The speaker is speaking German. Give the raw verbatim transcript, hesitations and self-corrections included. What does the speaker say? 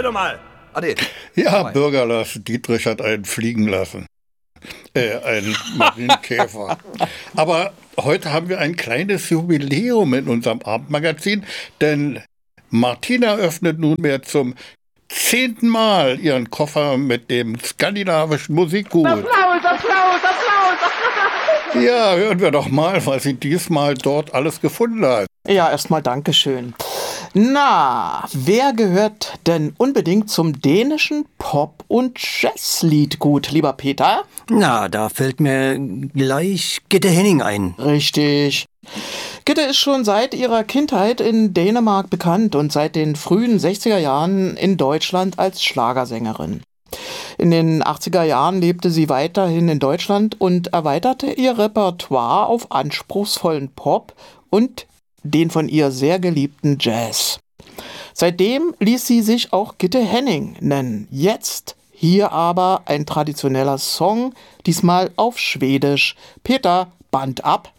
doch mal. Ade. Ja, Bürgerlass, Dietrich hat einen fliegen lassen. Äh, einen Marienkäfer. Aber heute haben wir ein kleines Jubiläum in unserem Abendmagazin, denn Martina öffnet nunmehr zum zehnten Mal ihren Koffer mit dem skandinavischen Musikgut. Applaus, Applaus, Applaus! Ja, hören wir doch mal, was sie diesmal dort alles gefunden hat. Ja, erstmal Dankeschön. Na, wer gehört denn unbedingt zum dänischen Pop- und Jazzliedgut, lieber Peter? Na, da fällt mir gleich Gitte Henning ein. Richtig. Gitte ist schon seit ihrer Kindheit in Dänemark bekannt und seit den frühen sechziger Jahren in Deutschland als Schlagersängerin. In den achtziger Jahren lebte sie weiterhin in Deutschland und erweiterte ihr Repertoire auf anspruchsvollen Pop und den von ihr sehr geliebten Jazz. Seitdem ließ sie sich auch Gitte Henning nennen. Jetzt hier aber ein traditioneller Song, diesmal auf Schwedisch. Peter, Band ab.